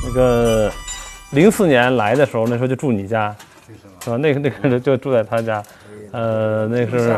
那个04年来的时候，那时候就住你家，是吧？那个人就住在他家，那是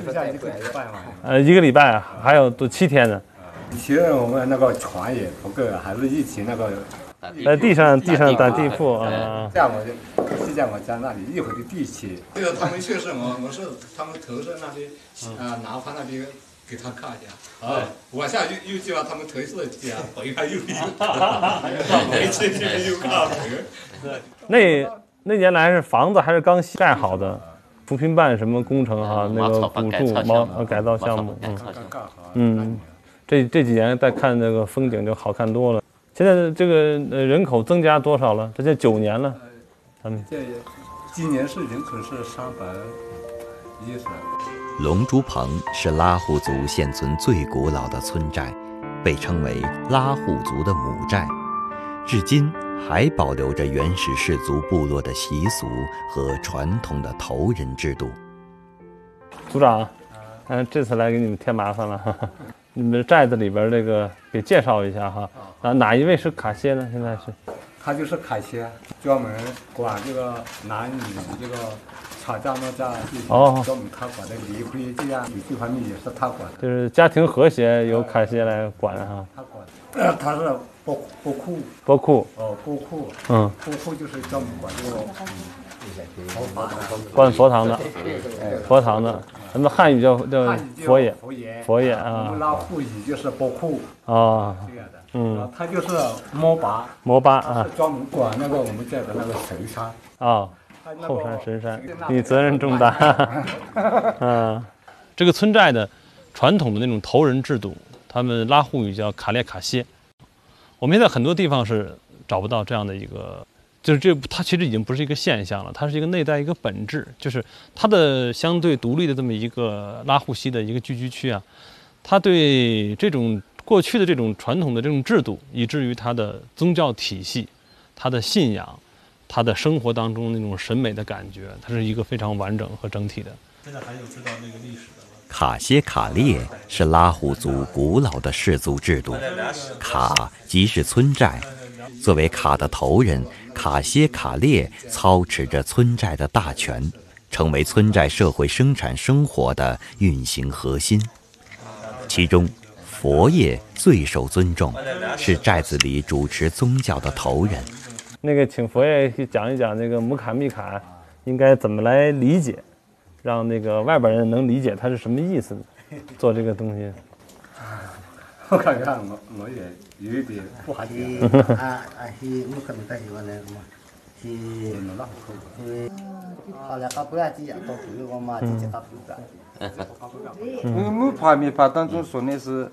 1个礼拜啊，还有都7天呢。 以前我们那个床也不够，还是以前那个在地上打地铺啊。 在我家那里一会儿的地契。 这个他们确实，我是他们头上那里拿回那里给他看一下。啊，往下又叫他们头是家，回来又看，回去又看。 那年来是房子还是刚盖好的，扶贫办什么工程哈，那个补助改造项目，这几年再看那个风景就好看多了。现在这个人口增加多少了？这就9年了，他们今年是人口是310。 龙珠棚是拉祜族现存最古老的村寨，被称为拉祜族的母寨，至今还保留着原始氏族部落的习俗和传统的头人制度。 组长，这次来给你们添麻烦了，你们寨子里边这个给介绍一下哈。哪一位是卡歇呢？现在是？ 他就是卡歇，专门管这个男女这个吵架闹架，专门他管的离婚这样有这方面也是他管的。 就是家庭和谐由卡歇来管哈。 他管，他是波库。 波库。 波库。波库就是专门管这个管佛堂的，佛堂的，咱们汉语叫佛爷。佛爷啊。 我们拉祜语就是波库。 啊。 这样的。他就是摩巴啊，专门管那个我们这的那个神山啊，后山神山，你责任重大。这个村寨的传统的那种头人制度，他们拉祜语叫卡列卡歇。我们现在很多地方是找不到这样的一个，就是它其实已经不是一个现象了，它是一个内在一个本质，就是它的相对独立的这么一个拉祜西的一个聚居区啊，它对这种过去的这种传统的这种制度，以至于它的宗教体系、它的信仰、它的生活当中那种审美的感觉，它是一个非常完整和整体的。现在还有知道那个历史的吗？ 卡歇卡列是拉祜族古老的氏族制度，卡即是村寨，作为卡的头人，卡歇卡列操持着村寨的大权，成为村寨社会生产生活的运行核心。其中佛爷最受尊重，是寨子里主持宗教的头人。 那个请佛爷去讲一讲那个姆卡密卡应该怎么来理解，让那个外边人能理解它是什么意思呢？做这个东西， 我感觉我也有一点不好听。 木帕米帕当中说的是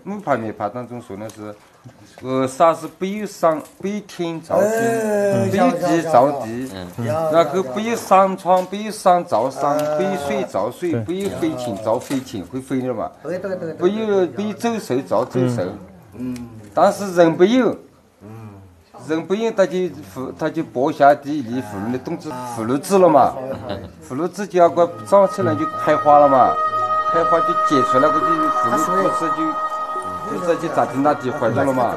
啥是北天造天，北地造地，然后北山川，北山造山，北水造水，北飞禽造飞禽，会飞的嘛？北走兽造走兽，但是人不有。他就播下地里妇女的种子腐乳子了嘛，腐乳子就要个长起来就开花了嘛，开花就结出来个就腐乳子就咋地那地坏掉了嘛。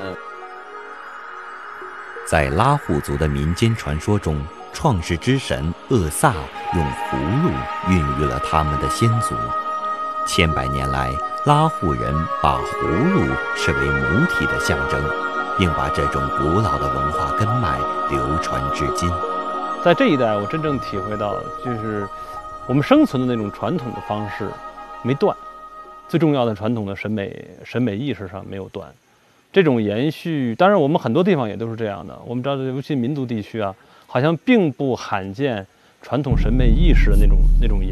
在拉祜族的民间传说中，创世之神厄萨用葫芦孕育了他们的先祖。千百年来，拉祜人把葫芦视为母体的象征，并把这种古老的文化根脉流传至今。 在这一代，我真正体会到，就是我们生存的那种传统的方式没断，最重要的传统的审美意识上没有断。这种延续，当然我们很多地方也都是这样的。我们知道，尤其民族地区啊，好像并不罕见传统审美意识的那种延